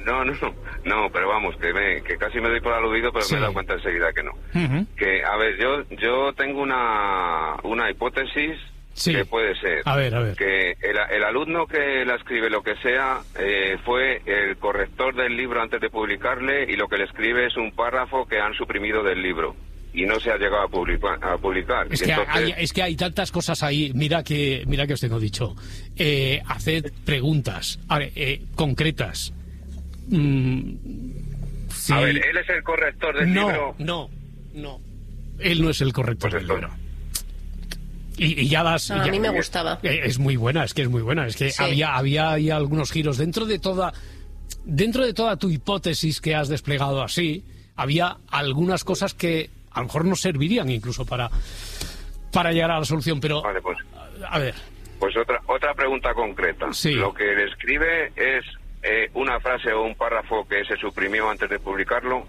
No, pero vamos, que casi me doy por aludido, pero me he dado cuenta enseguida que no. Que, a ver, yo tengo una hipótesis que puede ser. A ver. Que el alumno que la escribe, lo que sea, fue el corrector del libro antes de publicarle, y lo que le escribe es un párrafo que han suprimido del libro y no se ha llegado a publicar. Es que hay tantas cosas ahí. Mira que os tengo dicho. Haced preguntas concretas. Sí. A ver, ¿él es el corrector del libro? No. Él no es el corrector del libro. Y ya das... A mí me gustaba. Es muy buena, es que había ahí algunos giros. Dentro de toda tu hipótesis que has desplegado así, había algunas cosas que a lo mejor nos servirían incluso para llegar a la solución, pero... Vale, pues... A ver... Pues otra pregunta concreta. Sí. Lo que le escribe es una frase o un párrafo que se suprimió antes de publicarlo.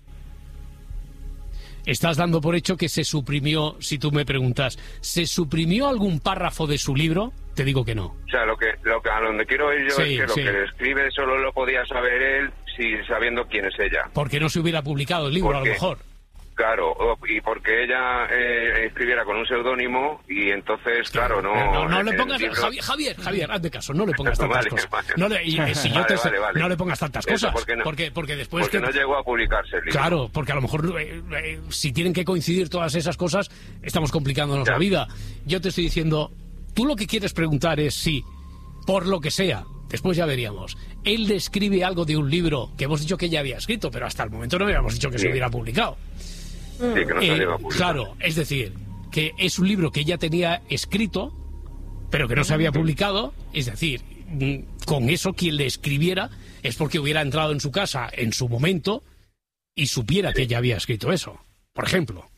Estás dando por hecho que se suprimió. Si tú me preguntas, ¿se suprimió algún párrafo de su libro? Te digo que no. O sea, lo que a donde quiero ir yo es que lo que le escribe solo lo podía saber él, sabiendo quién es ella. Porque no se hubiera publicado el libro, a lo mejor. Claro, y porque ella escribiera con un seudónimo, y entonces, claro, no le pongas... Javier, hazme caso, no le pongas tantas cosas. No le pongas tantas cosas, porque después... Porque no llegó a publicarse el libro. Claro, porque a lo mejor si tienen que coincidir todas esas cosas, estamos complicándonos la vida. Yo te estoy diciendo, tú lo que quieres preguntar es si, por lo que sea, después ya veríamos, él describe algo de un libro que hemos dicho que ya había escrito, pero hasta el momento no habíamos dicho que se hubiera publicado. Sí, que no se llegó a publicar. Claro, es decir, que es un libro que ella tenía escrito, pero que no se había publicado. Es decir, con eso quien le escribiera es porque hubiera entrado en su casa en su momento y supiera que ella había escrito eso, por ejemplo.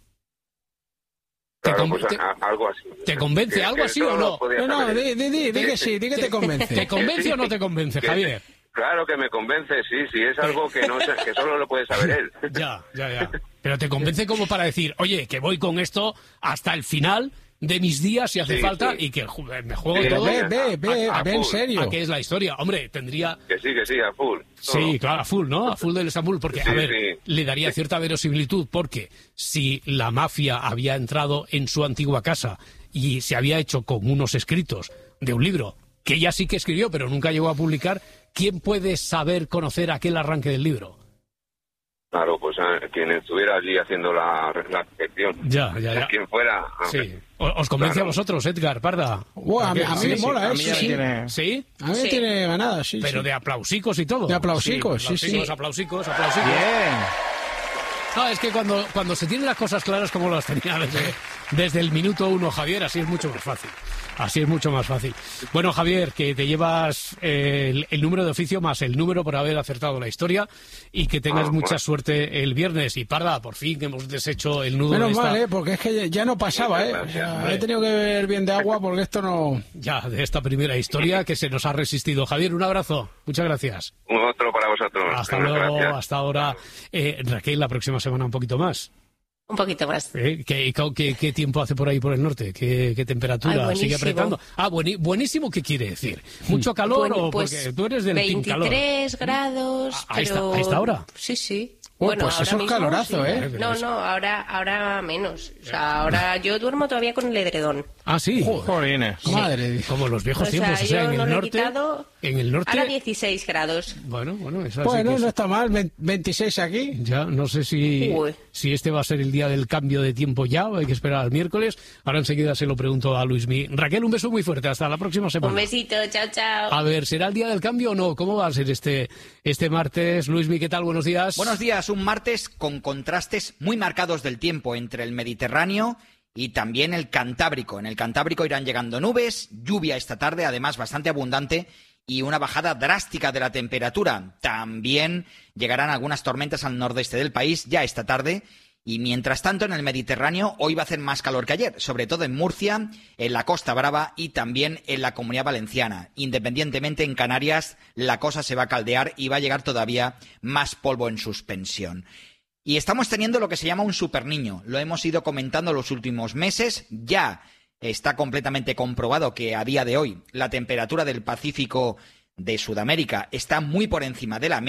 Claro, algo así. ¿Te convence algo así o no? No, di que sí, di que te convence. ¿Te convence o no te convence, Javier? Claro que me convence, sí, es algo que que solo lo puede saber él. Ya. Pero te convence como para decir, oye, que voy con esto hasta el final de mis días si hace falta, y que me juego todo. Ve, en serio. ¿A qué es la historia? Hombre, tendría... Que sí, a full. Sí, claro, a full, ¿no? A full del Estambul, porque, le daría cierta verosimilitud, porque si la mafia había entrado en su antigua casa y se había hecho con unos escritos de un libro que ella sí que escribió, pero nunca llegó a publicar, ¿quién puede conocer aquel arranque del libro? Claro, pues quien estuviera allí haciendo la recepción. Ya. Quien fuera. Sí. ¿Os convence a vosotros, Edgar, Parda? A mí me mola, ¿Sí? ¿Sí? A mí me tiene ganada, sí. Pero de aplausicos y todo. De aplausicos, sí. Aplausicos. Bien. No, es que cuando se tienen las cosas claras como las tenía desde el minuto 1, Javier, así es mucho más fácil. Bueno, Javier, que te llevas el número de oficio más el número por haber acertado la historia, y que tengas mucha suerte el viernes. Y Parda, por fin que hemos deshecho el nudo. Menos mal, porque es que ya no pasaba, he tenido que beber bien de agua porque esto no... Ya, de esta primera historia que se nos ha resistido. Javier, un abrazo. Muchas gracias. Otro para vosotros. Hasta luego, gracias. Hasta ahora. Raquel, la próxima semana un poquito más. Un poquito más. ¿Qué tiempo hace por ahí por el norte? ¿Qué temperatura? ¿Sigue apretando? ¿Buenísimo qué quiere decir? ¿Mucho calor o porque tú eres del team calor? 23 grados, ¿A esta hora? Sí. Bueno, pues eso es calorazo, sí. No, ahora menos. O sea, ahora yo duermo todavía con el edredón. Ah, sí. Joder, madre. Como los viejos tiempos, yo en el norte. Ahora 16 grados. Bueno, eso no está mal, 26 aquí. Ya, no sé si este va a ser el día del cambio de tiempo ya, o hay que esperar al miércoles. Ahora enseguida se lo pregunto a Luismi. Raquel, un beso muy fuerte, hasta la próxima semana. Un besito, chao. A ver, ¿será el día del cambio o no? ¿Cómo va a ser este martes? Luismi, ¿qué tal? Buenos días. Buenos días, un martes con contrastes muy marcados del tiempo entre el Mediterráneo y también el Cantábrico. En el Cantábrico irán llegando nubes, lluvia esta tarde, además bastante abundante, y una bajada drástica de la temperatura. También llegarán algunas tormentas al nordeste del país ya esta tarde. Y mientras tanto, en el Mediterráneo hoy va a hacer más calor que ayer, sobre todo en Murcia, en la Costa Brava y también en la Comunidad Valenciana. Independientemente, en Canarias la cosa se va a caldear y va a llegar todavía más polvo en suspensión. Y estamos teniendo lo que se llama un superniño. Lo hemos ido comentando los últimos meses. Ya está completamente comprobado que a día de hoy la temperatura del Pacífico de Sudamérica está muy por encima de la media.